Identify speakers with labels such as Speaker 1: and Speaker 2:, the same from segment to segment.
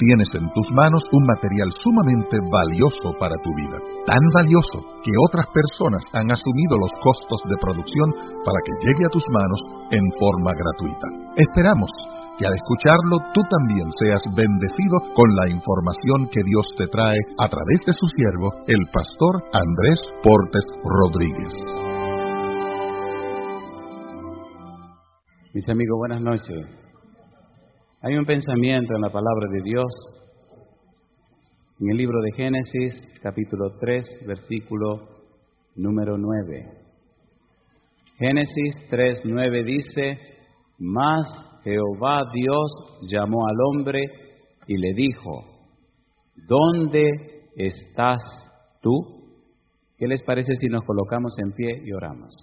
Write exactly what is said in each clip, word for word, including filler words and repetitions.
Speaker 1: tienes en tus manos un material sumamente valioso para tu vida. Tan valioso que otras personas han asumido los costos de producción para que llegue a tus manos en forma gratuita. Esperamos que al escucharlo tú también seas bendecido con la información que Dios te trae a través de su siervo, el pastor Andrés Portes Rodríguez.
Speaker 2: Mis amigos, buenas noches. Hay un pensamiento en la palabra de Dios, en el libro de Génesis, capítulo tres, versículo número nueve. Génesis tres, nueve dice: Mas Jehová Dios llamó al hombre y le dijo: ¿Dónde estás tú? ¿Qué les parece si nos colocamos en pie y oramos?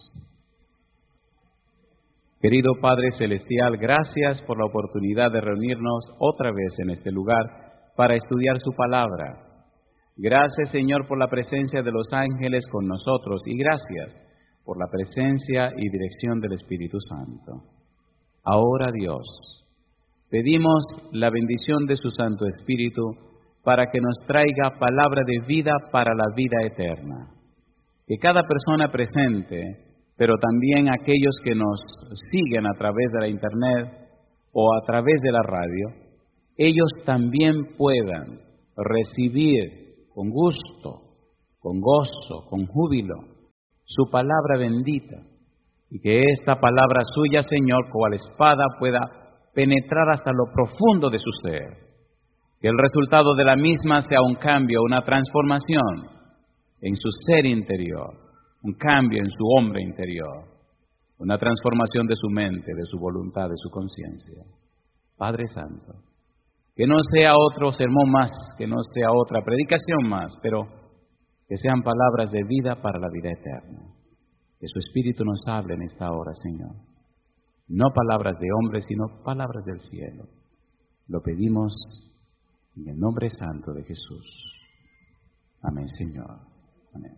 Speaker 2: Querido Padre Celestial, gracias por la oportunidad de reunirnos otra vez en este lugar para estudiar su palabra. Gracias, Señor, por la presencia de los ángeles con nosotros y gracias por la presencia y dirección del Espíritu Santo. Ahora, Dios, pedimos la bendición de su Santo Espíritu para que nos traiga palabra de vida para la vida eterna. Que cada persona presente, pero también aquellos que nos siguen a través de la internet o a través de la radio, ellos también puedan recibir con gusto, con gozo, con júbilo, su palabra bendita, y que esta palabra suya, Señor, cual espada pueda penetrar hasta lo profundo de su ser, que el resultado de la misma sea un cambio, una transformación en su ser interior, un cambio en su hombre interior, una transformación de su mente, de su voluntad, de su conciencia. Padre Santo, que no sea otro sermón más, que no sea otra predicación más, pero que sean palabras de vida para la vida eterna. Que su Espíritu nos hable en esta hora, Señor. No palabras de hombres, sino palabras del cielo. Lo pedimos en el nombre santo de Jesús. Amén, Señor. Amén.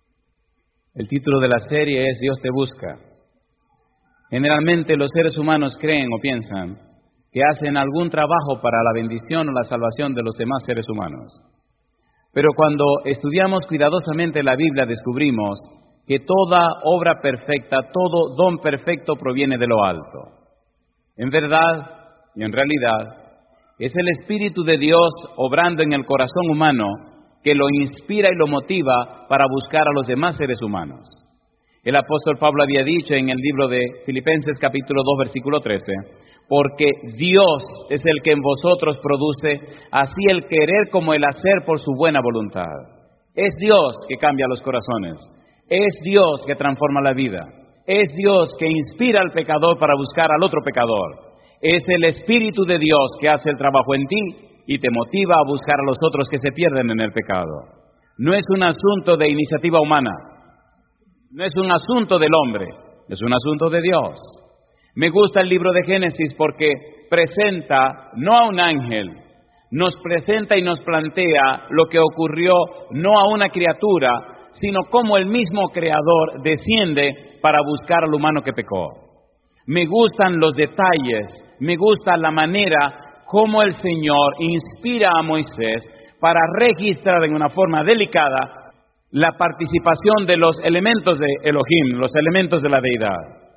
Speaker 2: El título de la serie es Dios te busca. Generalmente los seres humanos creen o piensan que hacen algún trabajo para la bendición o la salvación de los demás seres humanos. Pero cuando estudiamos cuidadosamente la Biblia descubrimos que toda obra perfecta, todo don perfecto proviene de lo alto. En verdad y en realidad es el Espíritu de Dios obrando en el corazón humano que lo inspira y lo motiva para buscar a los demás seres humanos. El apóstol Pablo había dicho en el libro de Filipenses capítulo dos versículo trece, porque Dios es el que en vosotros produce así el querer como el hacer por su buena voluntad. Es Dios que cambia los corazones, es Dios que transforma la vida, es Dios que inspira al pecador para buscar al otro pecador, es el Espíritu de Dios que hace el trabajo en ti y te motiva a buscar a los otros que se pierden en el pecado. No es un asunto de iniciativa humana, no es un asunto del hombre, es un asunto de Dios. Me gusta el libro de Génesis porque presenta no a un ángel, nos presenta y nos plantea lo que ocurrió no a una criatura, sino cómo el mismo Creador desciende para buscar al humano que pecó. Me gustan los detalles, me gusta la manera cómo el Señor inspira a Moisés para registrar en una forma delicada la participación de los elementos de Elohim, los elementos de la deidad.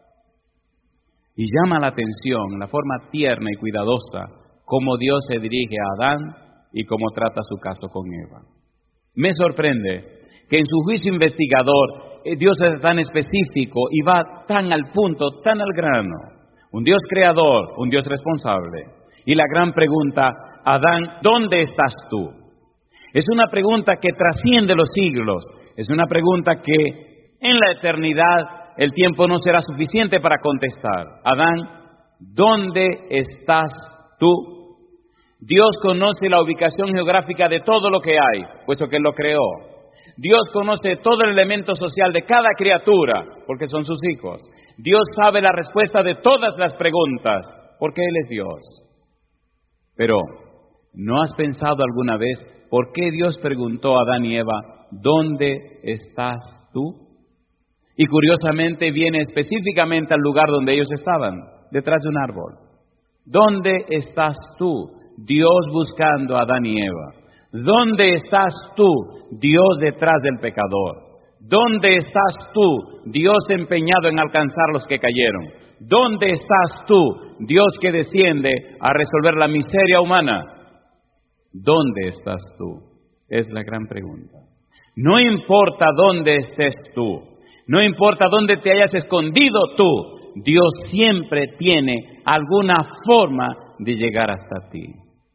Speaker 2: Y llama la atención la forma tierna y cuidadosa cómo Dios se dirige a Adán y cómo trata su caso con Eva. Me sorprende que en su juicio investigador Dios es tan específico y va tan al punto, tan al grano. Un Dios creador, un Dios responsable. Y la gran pregunta, Adán, ¿dónde estás tú? Es una pregunta que trasciende los siglos. Es una pregunta que en la eternidad el tiempo no será suficiente para contestar. Adán, ¿dónde estás tú? Dios conoce la ubicación geográfica de todo lo que hay, puesto que Él lo creó. Dios conoce todo el elemento social de cada criatura, porque son sus hijos. Dios sabe la respuesta de todas las preguntas, porque Él es Dios. Pero, ¿no has pensado alguna vez por qué Dios preguntó a Adán y Eva, ¿dónde estás tú? Y curiosamente viene específicamente al lugar donde ellos estaban, detrás de un árbol. ¿Dónde estás tú? Dios buscando a Adán y Eva? ¿Dónde estás tú, Dios detrás del pecador? ¿Dónde estás tú, Dios empeñado en alcanzar los que cayeron? ¿Dónde estás tú, Dios que desciende a resolver la miseria humana? ¿Dónde estás tú? Es la gran pregunta. No importa dónde estés tú, no importa dónde te hayas escondido tú, Dios siempre tiene alguna forma de llegar hasta ti.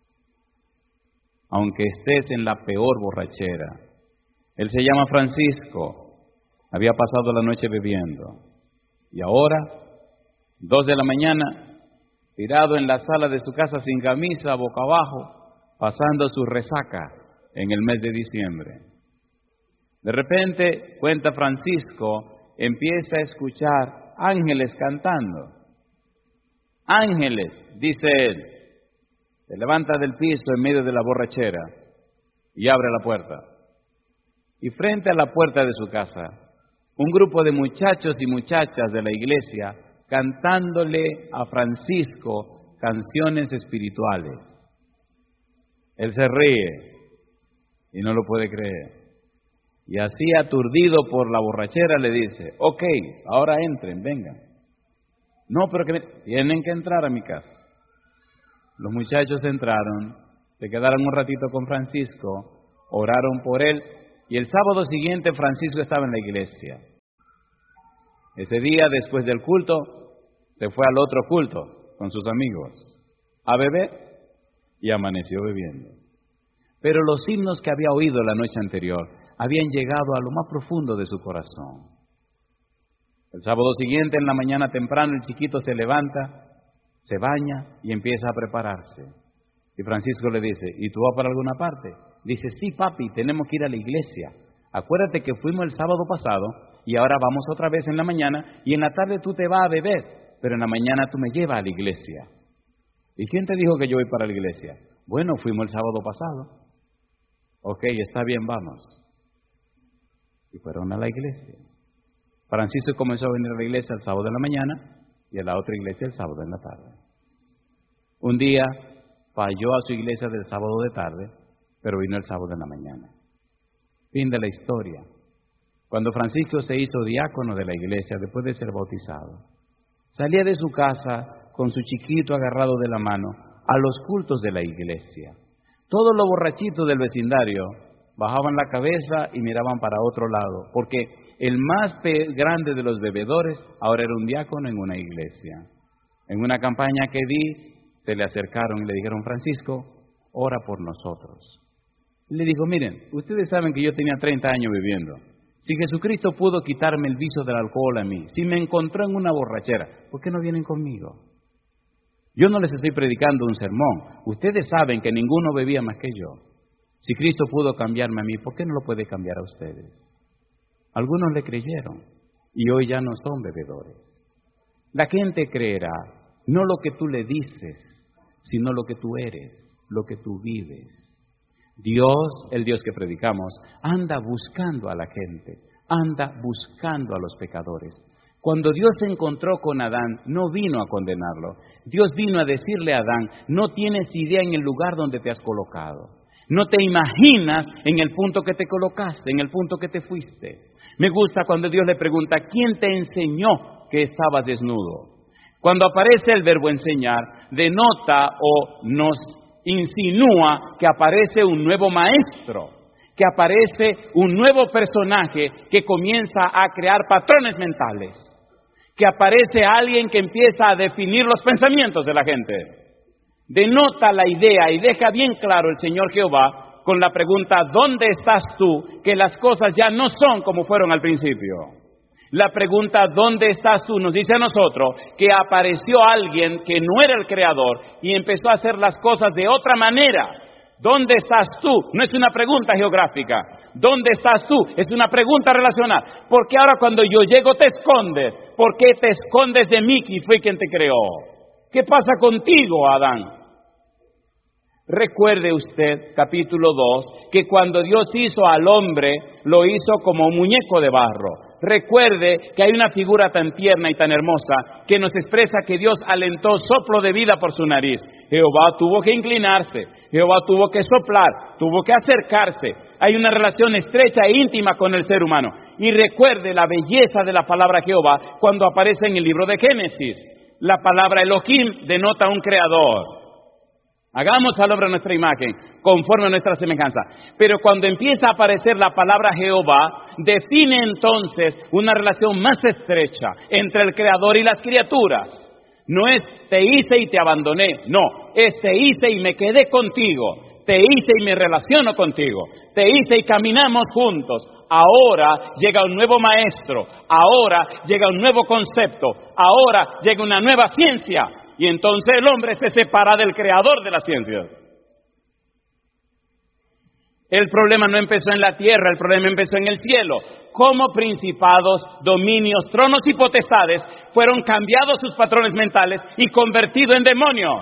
Speaker 2: Aunque estés en la peor borrachera. Él se llama Francisco, había pasado la noche bebiendo, y ahora, dos de la mañana, tirado en la sala de su casa sin camisa, boca abajo, pasando su resaca en el mes de diciembre. De repente, cuenta Francisco, empieza a escuchar ángeles cantando. Ángeles, dice él, se levanta del piso en medio de la borrachera y abre la puerta. Y frente a la puerta de su casa, un grupo de muchachos y muchachas de la iglesia cantándole a Francisco canciones espirituales. Él se ríe y no lo puede creer. Y así, aturdido por la borrachera, le dice: ok, ahora entren, vengan. No, pero que me... tienen que entrar a mi casa. Los muchachos entraron, se quedaron un ratito con Francisco, oraron por él, y el sábado siguiente Francisco estaba en la iglesia. Ese día, después del culto, se fue al otro culto con sus amigos a beber y amaneció bebiendo. Pero los himnos que había oído la noche anterior habían llegado a lo más profundo de su corazón. El sábado siguiente, en la mañana temprano, el chiquito se levanta, se baña y empieza a prepararse. Y Francisco le dice: ¿y tú vas para alguna parte? Dice: sí, papi, tenemos que ir a la iglesia. Acuérdate que fuimos el sábado pasado y ahora vamos otra vez en la mañana, y en la tarde tú te vas a beber, pero en la mañana tú me llevas a la iglesia. ¿Y quién te dijo que yo voy para la iglesia? Bueno, fuimos el sábado pasado. Ok, está bien, vamos. Y fueron a la iglesia. Francisco comenzó a venir a la iglesia el sábado en la mañana y a la otra iglesia el sábado en la tarde. Un día falló a su iglesia del sábado de tarde, pero vino el sábado en la mañana. Fin de la historia. Cuando Francisco se hizo diácono de la iglesia después de ser bautizado, salía de su casa con su chiquito agarrado de la mano a los cultos de la iglesia. Todos los borrachitos del vecindario bajaban la cabeza y miraban para otro lado, porque el más grande de los bebedores ahora era un diácono en una iglesia. En una campaña que di, se le acercaron y le dijeron: Francisco, ora por nosotros. Y le dijo: miren, ustedes saben que yo tenía treinta años viviendo. Si Jesucristo pudo quitarme el vicio del alcohol a mí, si me encontró en una borrachera, ¿por qué no vienen conmigo? Yo no les estoy predicando un sermón. Ustedes saben que ninguno bebía más que yo. Si Cristo pudo cambiarme a mí, ¿por qué no lo puede cambiar a ustedes? Algunos le creyeron y hoy ya no son bebedores. La gente creerá no lo que tú le dices, sino lo que tú eres, lo que tú vives. Dios, el Dios que predicamos, anda buscando a la gente, anda buscando a los pecadores. Cuando Dios se encontró con Adán, no vino a condenarlo. Dios vino a decirle a Adán: no tienes idea en el lugar donde te has colocado. No te imaginas en el punto que te colocaste, en el punto que te fuiste. Me gusta cuando Dios le pregunta: ¿quién te enseñó que estabas desnudo? Cuando aparece el verbo enseñar, denota o nos insinúa que aparece un nuevo maestro, que aparece un nuevo personaje que comienza a crear patrones mentales, que aparece alguien que empieza a definir los pensamientos de la gente. Denota la idea y deja bien claro el Señor Jehová con la pregunta: ¿dónde estás tú? Que las cosas ya no son como fueron al principio. La pregunta ¿dónde estás tú? Nos dice a nosotros que apareció alguien que no era el creador y empezó a hacer las cosas de otra manera. ¿Dónde estás tú? No es una pregunta geográfica. ¿Dónde estás tú? Es una pregunta relacional. ¿Por qué ahora cuando yo llego te escondes? ¿Por qué te escondes de mí, que fue quien te creó? ¿Qué pasa contigo, Adán? Recuerde usted, capítulo dos, que cuando Dios hizo al hombre, lo hizo como un muñeco de barro. Recuerde que hay una figura tan tierna y tan hermosa que nos expresa que Dios alentó soplo de vida por su nariz. Jehová tuvo que inclinarse, Jehová tuvo que soplar, tuvo que acercarse. Hay una relación estrecha e íntima con el ser humano. Y recuerde la belleza de la palabra Jehová cuando aparece en el libro de Génesis. La palabra Elohim denota un creador. Hagamos al hombre a nuestra imagen, conforme a nuestra semejanza. Pero cuando empieza a aparecer la palabra Jehová, define entonces una relación más estrecha entre el Creador y las criaturas. No es te hice y te abandoné, no, es te hice y me quedé contigo, te hice y me relaciono contigo, te hice y caminamos juntos. Ahora llega un nuevo maestro, ahora llega un nuevo concepto, ahora llega una nueva ciencia. Y entonces el hombre se separa del creador de la ciencia. El problema no empezó en la tierra, el problema empezó en el cielo. Cómo principados, dominios, tronos y potestades fueron cambiados sus patrones mentales y convertidos en demonios.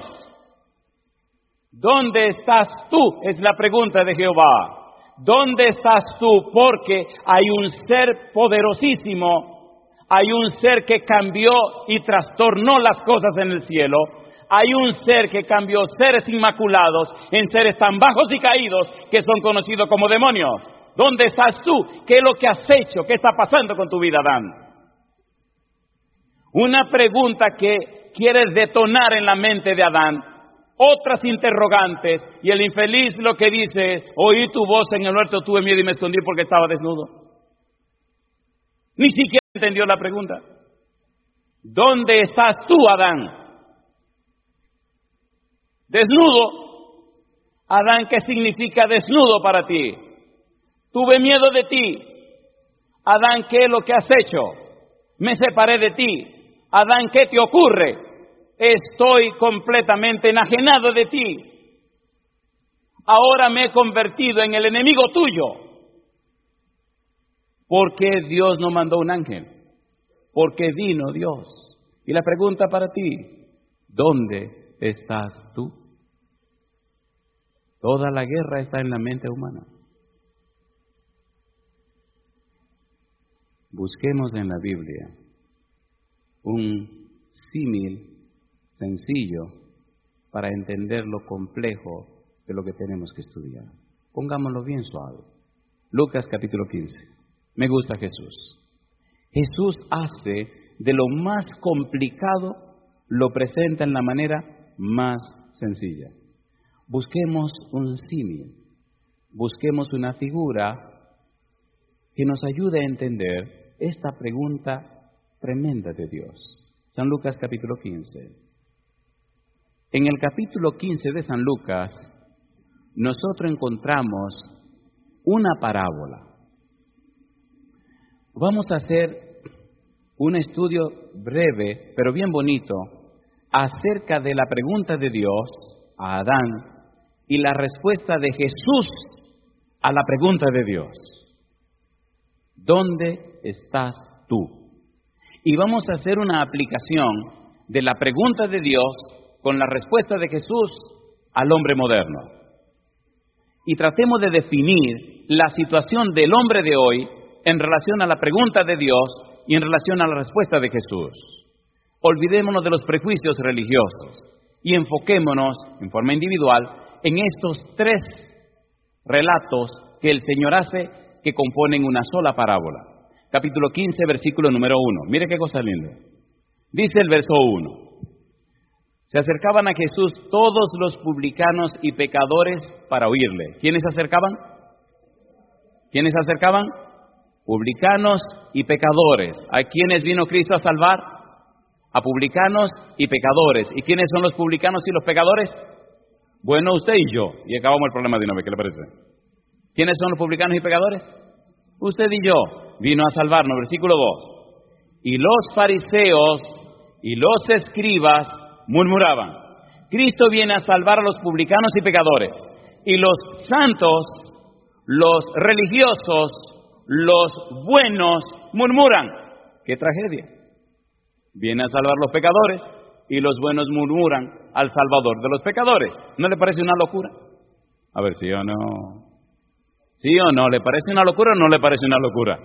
Speaker 2: ¿Dónde estás tú? Es la pregunta de Jehová. ¿Dónde estás tú? Porque hay un ser poderosísimo. Hay un ser que cambió y trastornó las cosas en el cielo. Hay un ser que cambió seres inmaculados en seres tan bajos y caídos que son conocidos como demonios. ¿Dónde estás tú? ¿Qué es lo que has hecho? ¿Qué está pasando con tu vida, Adán? Una pregunta que quiere detonar en la mente de Adán otras interrogantes, y el infeliz lo que dice es: oí tu voz en el huerto, tuve miedo y me escondí porque estaba desnudo. Ni siquiera entendió la pregunta. ¿Dónde estás tú, Adán? Desnudo. Adán, ¿qué significa desnudo para ti? Tuve miedo de ti. Adán, ¿qué es lo que has hecho? Me separé de ti. Adán, ¿qué te ocurre? Estoy completamente enajenado de ti. Ahora me he convertido en el enemigo tuyo. ¿Por qué Dios no mandó un ángel? Porque vino Dios. Y la pregunta para ti: ¿dónde estás tú? Toda la guerra está en la mente humana. Busquemos en la Biblia un símil sencillo para entender lo complejo de lo que tenemos que estudiar. Pongámoslo bien suave. Lucas capítulo quince. Me gusta Jesús. Jesús hace de lo más complicado, lo presenta en la manera más sencilla. Busquemos un símil, busquemos una figura que nos ayude a entender esta pregunta tremenda de Dios. San Lucas capítulo quince. En el capítulo quince de San Lucas, nosotros encontramos una parábola. Vamos a hacer un estudio breve, pero bien bonito, acerca de la pregunta de Dios a Adán y la respuesta de Jesús a la pregunta de Dios. ¿Dónde estás tú? Y vamos a hacer una aplicación de la pregunta de Dios con la respuesta de Jesús al hombre moderno. Y tratemos de definir la situación del hombre de hoy en relación a la pregunta de Dios y en relación a la respuesta de Jesús. Olvidémonos de los prejuicios religiosos y enfoquémonos en forma individual en estos tres relatos que el Señor hace, que componen una sola parábola. Capítulo quince, versículo número uno. Mire qué cosa linda. Dice el verso uno. Se acercaban a Jesús todos los publicanos y pecadores para oírle. ¿Quiénes se acercaban? ¿Quiénes se acercaban? Publicanos y pecadores. ¿A quiénes vino Cristo a salvar? A publicanos y pecadores. ¿Y quiénes son los publicanos y los pecadores? Bueno, usted y yo. Y acabamos el problema de una vez, ¿qué le parece? ¿Quiénes son los publicanos y pecadores? Usted y yo. Vino a salvarnos. Versículo dos. Y los fariseos y los escribas murmuraban: Cristo viene a salvar a los publicanos y pecadores. Y los santos, los religiosos, los buenos murmuran. ¡Qué tragedia! Viene a salvar a los pecadores y los buenos murmuran al Salvador de los pecadores. ¿No le parece una locura? A ver, ¿sí o no? ¿Sí o no? ¿Le parece una locura o no le parece una locura?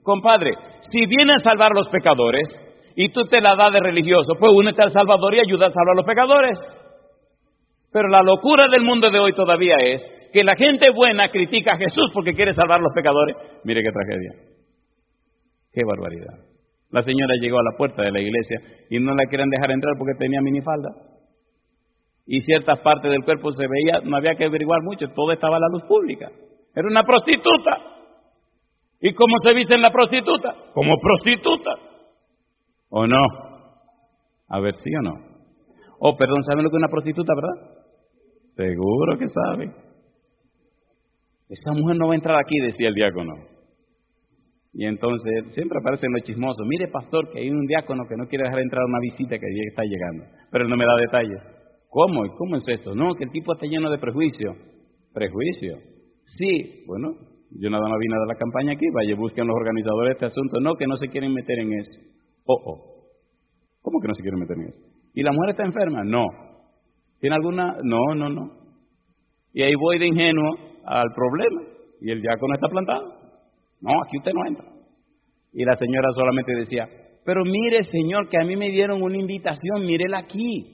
Speaker 2: Compadre, si viene a salvar a los pecadores y tú te la das de religioso, pues únete al Salvador y ayuda a salvar a los pecadores. Pero la locura del mundo de hoy todavía es que la gente buena critica a Jesús porque quiere salvar a los pecadores. Mire qué tragedia. Qué barbaridad. La señora llegó a la puerta de la iglesia y no la querían dejar entrar porque tenía minifalda. Y ciertas partes del cuerpo se veía, no había que averiguar mucho, todo estaba a la luz pública. Era una prostituta. ¿Y cómo se viste en la prostituta? Como prostituta. ¿O no? A ver, ¿sí o no? Oh, perdón, ¿saben lo que es una prostituta, verdad? Seguro que saben. Esa mujer no va a entrar aquí, decía el diácono. Y entonces siempre aparecen los chismosos. Mire, pastor, que hay un diácono que no quiere dejar entrar una visita que está llegando. Pero él no me da detalles. ¿Cómo? ¿Y cómo es esto? No, que el tipo está lleno de prejuicio. ¿Prejuicio? Sí. Bueno, yo nada más vine a dar la campaña aquí. Vaya, busquen los organizadores de este asunto. No, que no se quieren meter en eso. Oh, oh. ¿Cómo que no se quieren meter en eso? ¿Y la mujer está enferma? No. ¿Tiene alguna? No, no, no. Y ahí voy de ingenuo al problema. Y el diácono está plantado. No, aquí usted no entra. Y la señora solamente decía, pero mire, señor, que a mí me dieron una invitación, mírela aquí.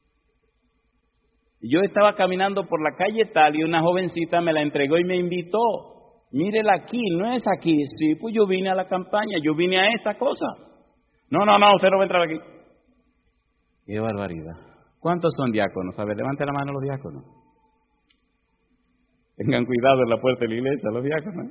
Speaker 2: Yo estaba caminando por la calle tal y una jovencita me la entregó y me invitó. Mírela aquí, no es aquí. Sí, pues yo vine a la campaña, yo vine a esa cosa. No, no, no, usted no va a entrar aquí. Qué barbaridad. ¿Cuántos son diáconos? A ver, levante la mano los diáconos. Tengan cuidado en la puerta de la iglesia, los diáconos.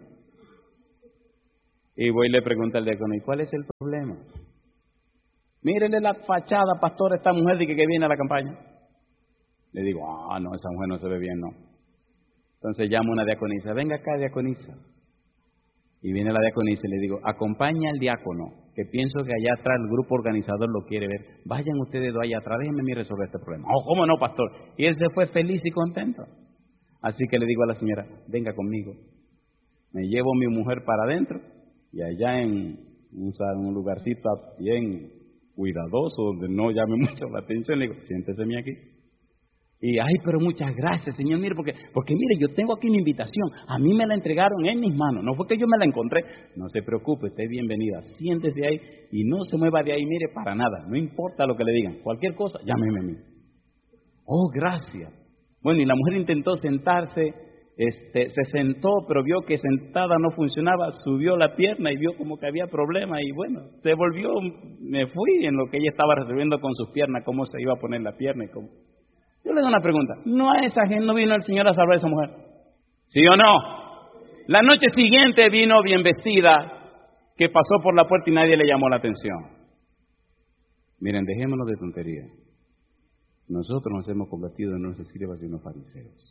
Speaker 2: Y voy y le pregunto al diácono, ¿y cuál es el problema? Mírenle la fachada, pastor, a esta mujer de que, que viene a la campaña. Le digo, ah, no, esa mujer no se ve bien, no. Entonces llamo a una diaconisa, venga acá, diaconisa. Y viene la diaconisa y le digo, acompaña al diácono, que pienso que allá atrás el grupo organizador lo quiere ver. Vayan ustedes dos allá atrás, déjenme a mí resolver este problema. Oh, ¿cómo no, pastor? Y él se fue feliz y contento. Así que le digo a la señora, venga conmigo. Me llevo a mi mujer para adentro y allá en un, un lugarcito bien cuidadoso, donde no llame mucho la atención, le digo, siéntese aquí. Y, ay, pero muchas gracias, señor, mire, porque, porque mire, yo tengo aquí una invitación, a mí me la entregaron en mis manos, no fue que yo me la encontré, no se preocupe, usted es bienvenida, siéntese ahí y no se mueva de ahí, mire, para nada, no importa lo que le digan, cualquier cosa, llámeme a mí. Oh, gracias. Bueno, y la mujer intentó sentarse, este, se sentó, pero vio que sentada no funcionaba, subió la pierna y vio como que había problema y bueno, se volvió, me fui en lo que ella estaba resolviendo con sus piernas, cómo se iba a poner la pierna y cómo. Yo le doy una pregunta, ¿no a esa gente no vino el Señor a salvar a esa mujer? ¿Sí o no? La noche siguiente vino bien vestida, que pasó por la puerta y nadie le llamó la atención. Miren, dejémonos de tontería. Nosotros nos hemos convertido en unos escribas y unos fariseos.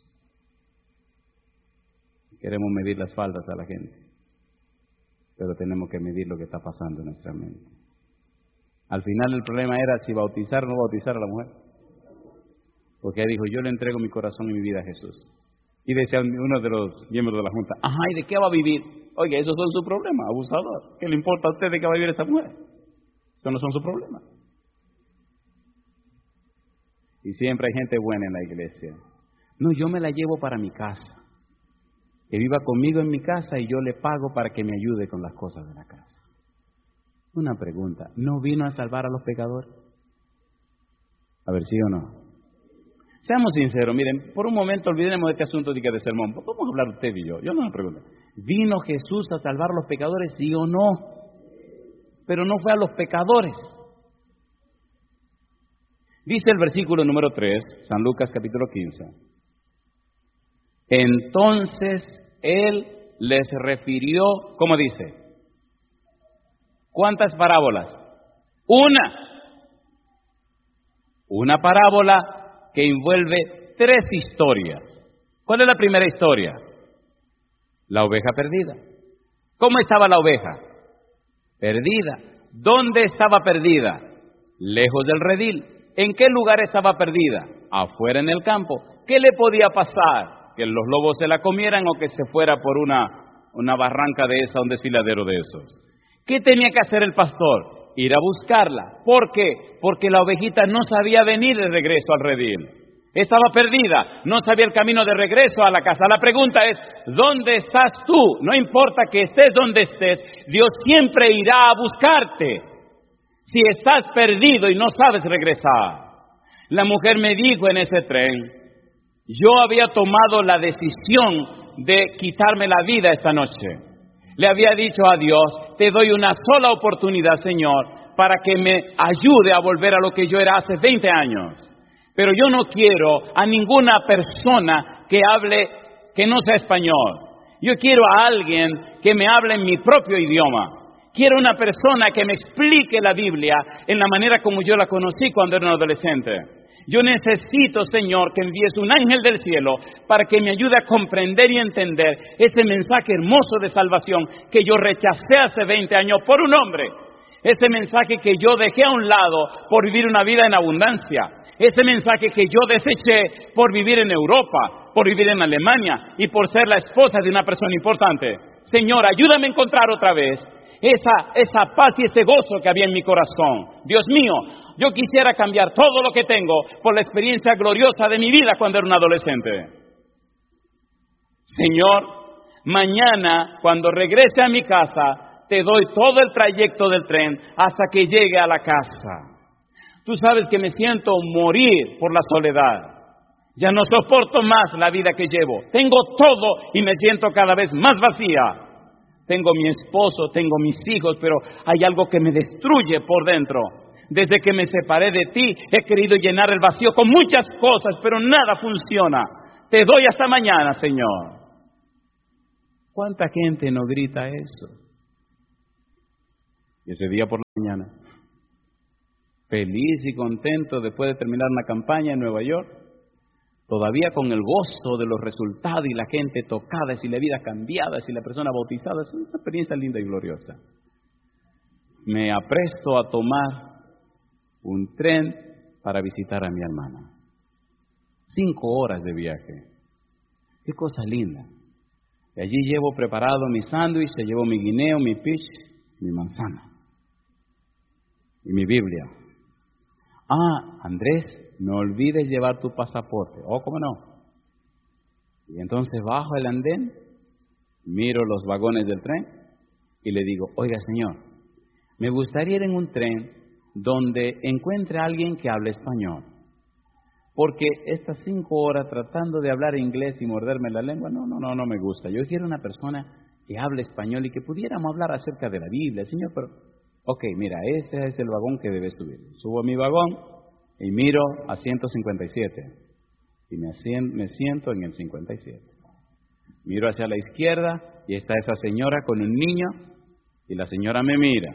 Speaker 2: Queremos medir las faldas a la gente, pero tenemos que medir lo que está pasando en nuestra mente. Al final el problema era si bautizar o no bautizar a la mujer. Porque ella dijo, yo le entrego mi corazón y mi vida a Jesús. Y decía uno de los miembros de la junta, ajá, ¿y de qué va a vivir? Oye, esos son sus problemas, abusador. ¿Qué le importa a usted de qué va a vivir esa mujer? Eso no son sus problemas. Y siempre hay gente buena en la iglesia. No, yo me la llevo para mi casa. Que viva conmigo en mi casa y yo le pago para que me ayude con las cosas de la casa. Una pregunta, ¿no vino a salvar a los pecadores? A ver, ¿sí o no? Seamos sinceros, miren, por un momento olvidemos de este asunto de que de sermón. Vamos a hablar usted y yo. Yo no me pregunto. ¿Vino Jesús a salvar a los pecadores, sí o no? Pero no fue a los pecadores. Dice el versículo número tres, San Lucas capítulo quince. Entonces Él les refirió, ¿cómo dice? ¿Cuántas parábolas? Una. Una parábola que envuelve tres historias. ¿Cuál es la primera historia? La oveja perdida. ¿Cómo estaba la oveja? Perdida. ¿Dónde estaba perdida? Lejos del redil. ¿En qué lugar estaba perdida? Afuera en el campo. ¿Qué le podía pasar? Que los lobos se la comieran o que se fuera por una, una barranca de esa, un desfiladero de esos. ¿Qué tenía que hacer el pastor? Ir a buscarla. ¿Por qué? Porque la ovejita no sabía venir de regreso al redil. Estaba perdida, no sabía el camino de regreso a la casa. La pregunta es, ¿dónde estás tú? No importa que estés donde estés, Dios siempre irá a buscarte. Si estás perdido y no sabes regresar. La mujer me dijo en ese tren, yo había tomado la decisión de quitarme la vida esta noche. Le había dicho a Dios, te doy una sola oportunidad, Señor, para que me ayude a volver a lo que yo era hace veinte años. Pero yo no quiero a ninguna persona que hable, que no sea español. Yo quiero a alguien que me hable en mi propio idioma. Quiero una persona que me explique la Biblia en la manera como yo la conocí cuando era un adolescente. Yo necesito, Señor, que envíes un ángel del cielo para que me ayude a comprender y entender ese mensaje hermoso de salvación que yo rechacé hace veinte años por un hombre. Ese mensaje que yo dejé a un lado por vivir una vida en abundancia. Ese mensaje que yo deseché por vivir en Europa, por vivir en Alemania y por ser la esposa de una persona importante. Señor, ayúdame a encontrar otra vez esa, esa paz y ese gozo que había en mi corazón. Dios mío, yo quisiera cambiar todo lo que tengo por la experiencia gloriosa de mi vida cuando era un adolescente. Señor, mañana cuando regrese a mi casa, te doy todo el trayecto del tren hasta que llegue a la casa. Tú sabes que me siento morir por la soledad. Ya no soporto más la vida que llevo. Tengo todo y me siento cada vez más vacía. Tengo mi esposo, tengo mis hijos, pero hay algo que me destruye por dentro. Desde que me separé de ti, he querido llenar el vacío con muchas cosas, pero nada funciona. Te doy hasta mañana, Señor. ¿Cuánta gente no grita eso? Y ese día por la mañana, feliz y contento después de terminar una campaña en Nueva York, todavía con el gozo de los resultados y la gente tocada, y la vida cambiada, y la persona bautizada, es una experiencia linda y gloriosa. Me apresto a tomar un tren para visitar a mi hermana. Cinco horas de viaje. Qué cosa linda. Y allí llevo preparado mi sándwich, llevo mi guineo, mi peach, mi manzana y mi Biblia. Ah, Andrés, no olvides llevar tu pasaporte. Oh, ¿cómo no? Y entonces bajo el andén, miro los vagones del tren y le digo, oiga señor, me gustaría ir en un tren donde encuentre a alguien que hable español. Porque estas cinco horas tratando de hablar inglés y morderme la lengua, no, no, no, no me gusta. Yo quiero una persona que hable español y que pudiéramos hablar acerca de la Biblia. Señor, pero, ok, mira, ese es el vagón que debe subir. Subo a mi vagón y miro a ciento cincuenta y siete. Y me, me siento en el cincuenta y siete. Miro hacia la izquierda y está esa señora con un niño y la señora me mira.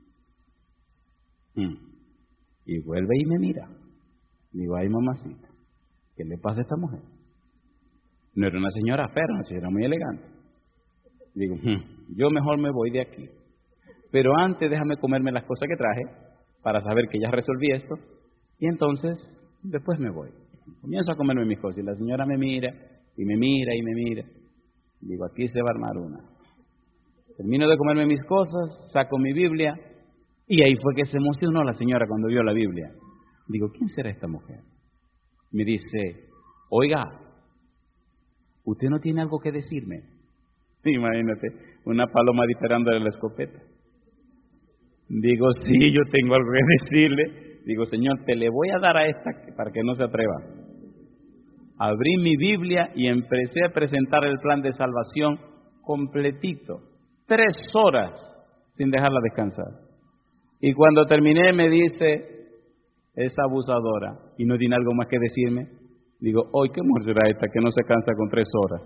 Speaker 2: Hmm. Y vuelve y me mira. Digo, ay mamacita, ¿qué le pasa a esta mujer? No era una señora fea, era una señora muy elegante. Digo, hmm, yo mejor me voy de aquí. Pero antes déjame comerme las cosas que traje para saber que ya resolví esto. Y entonces, después me voy. Comienzo a comerme mis cosas y la señora me mira, y me mira, y me mira. Digo, aquí se va a armar una. Termino de comerme mis cosas, saco mi Biblia, y ahí fue que se emocionó la señora cuando vio la Biblia. Digo, ¿quién será esta mujer? Me dice, oiga, ¿usted no tiene algo que decirme? Imagínate, una paloma disparándole la escopeta. Digo, sí, yo tengo algo que decirle. Digo, señor, te le voy a dar a esta para que no se atreva. Abrí mi Biblia y empecé a presentar el plan de salvación completito. Tres horas sin dejarla descansar. Y cuando terminé me dice, es abusadora y no tiene algo más que decirme. Digo, hoy qué mujer será esta que no se cansa con tres horas.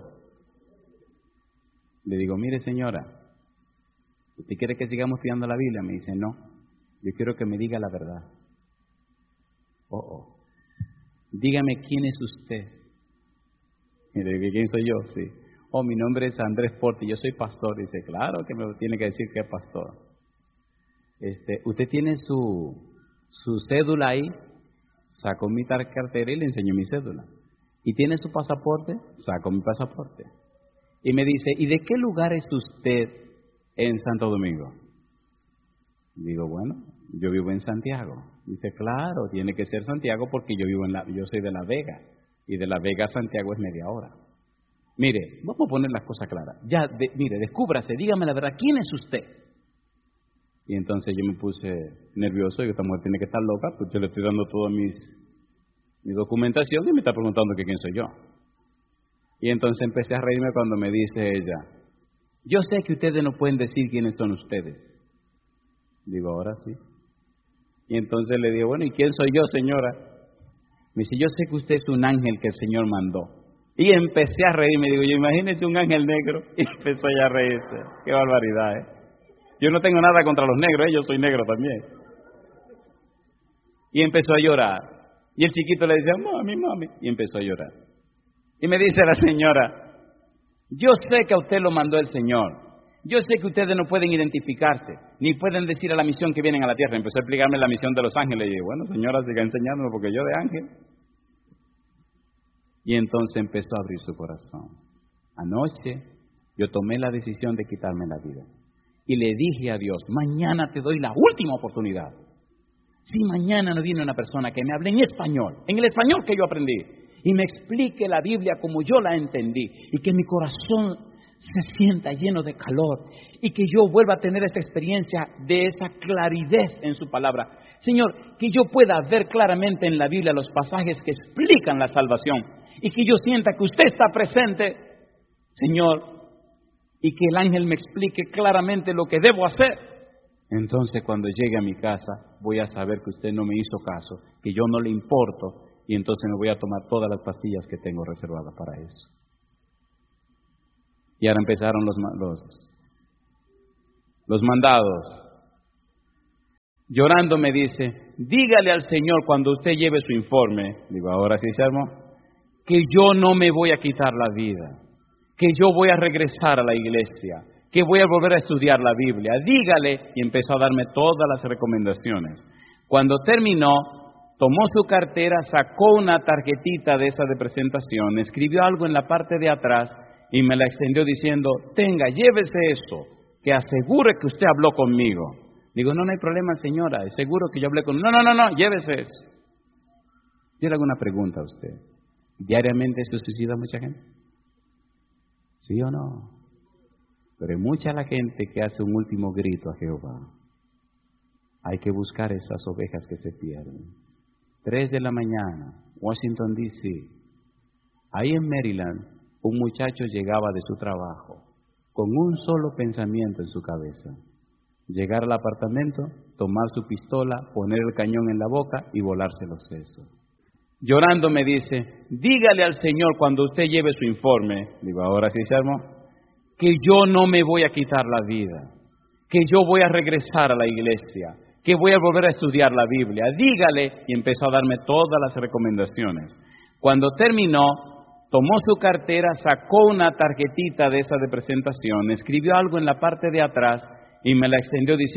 Speaker 2: Le digo, mire señora, ¿usted quiere que sigamos estudiando la Biblia? Me dice, no, yo quiero que me diga la verdad. Oh, oh. Dígame quién es usted. Y le digo, ¿quién soy yo? Sí. Oh, mi nombre es Andrés Porte, yo soy pastor. Dice, claro que me tiene que decir que es pastor. Este, ¿usted tiene su su cédula ahí? Saco mi cartera y le enseño mi cédula. ¿Y tiene su pasaporte? Saco mi pasaporte. Y me dice, ¿y de qué lugar es usted en Santo Domingo? Digo, bueno, yo vivo en Santiago. Dice, claro, tiene que ser Santiago porque yo vivo en la, yo soy de La Vega. y de La Vega a Santiago es media hora. Mire, vamos a poner las cosas claras. Ya, de, mire, descúbrase, dígame la verdad, ¿quién es usted? Y entonces yo me puse nervioso y esta mujer tiene que estar loca, pues yo le estoy dando toda mis, mi documentación y me está preguntando que quién soy yo. Y entonces empecé a reírme cuando me dice ella, yo sé que ustedes no pueden decir quiénes son ustedes. Digo, ahora sí. Y entonces le digo, bueno, ¿y quién soy yo, señora? Me dice, yo sé que usted es un ángel que el Señor mandó. Y empecé a reírme, digo, yo imagínese un ángel negro. Y empezó ella a reírse. Qué barbaridad, ¿eh? Yo no tengo nada contra los negros, ¿eh? Yo soy negro también. Y empezó a llorar. Y el chiquito le decía, mami, mami. Y empezó a llorar. Y me dice la señora, yo sé que a usted lo mandó el Señor. Yo sé que ustedes no pueden identificarse, ni pueden decir a la misión que vienen a la tierra. Empezó a explicarme la misión de los ángeles. Y dije, bueno, señora, siga enseñándome porque yo de ángel. Y entonces empezó a abrir su corazón. Anoche yo tomé la decisión de quitarme la vida. Y le dije a Dios, mañana te doy la última oportunidad. Si mañana no viene una persona que me hable en español, en el español que yo aprendí, y me explique la Biblia como yo la entendí, y que mi corazón se sienta lleno de calor, y que yo vuelva a tener esta experiencia de esa claridad en su palabra. Señor, que yo pueda ver claramente en la Biblia los pasajes que explican la salvación, y que yo sienta que usted está presente, Señor, y que el ángel me explique claramente lo que debo hacer. Entonces cuando llegue a mi casa voy a saber que usted no me hizo caso, que yo no le importo, y entonces me voy a tomar todas las pastillas que tengo reservadas para eso. Y ahora empezaron los, los, los mandados. Llorando me dice, dígale al Señor cuando usted lleve su informe, digo, ahora sí se armó, que yo no me voy a quitar la vida, que yo voy a regresar a la iglesia, que voy a volver a estudiar la Biblia. Dígale, y empezó a darme todas las recomendaciones. Cuando terminó, tomó su cartera, sacó una tarjetita de esa de presentación, escribió algo en la parte de atrás y me la extendió diciendo, tenga, llévese eso, que asegure que usted habló conmigo. Digo, no, no hay problema, señora, es seguro que yo hablé con... No, no, no, no, llévese eso. Yo le hago una pregunta a usted. ¿Diariamente se suicida mucha gente? ¿Sí o no? Pero hay mucha la gente que hace un último grito a Jehová. Hay que buscar esas ovejas que se pierden. Tres de la mañana, Washington, D C Ahí en Maryland, un muchacho llegaba de su trabajo con un solo pensamiento en su cabeza. Llegar al apartamento, tomar su pistola, poner el cañón en la boca y volarse los sesos. Llorando me dice, dígale al Señor cuando usted lleve su informe, digo, ahora sí se armó, que yo no me voy a quitar la vida, que yo voy a regresar a la iglesia, que voy a volver a estudiar la Biblia. Dígale, y empezó a darme todas las recomendaciones. Cuando terminó, tomó su cartera, sacó una tarjetita de esa de presentación, escribió algo en la parte de atrás y me la extendió diciendo,